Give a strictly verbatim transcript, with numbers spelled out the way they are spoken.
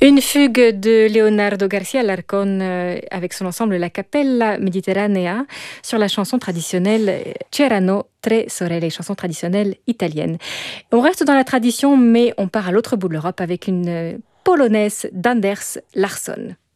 Une fugue de Leonardo Garcia Alarcón euh, avec son ensemble La Cappella Mediterranea sur la chanson traditionnelle C'erano tre sorelle, chanson traditionnelle italienne. On reste dans la tradition, mais on part à l'autre bout de l'Europe avec une polonaise d'Anders Larsson.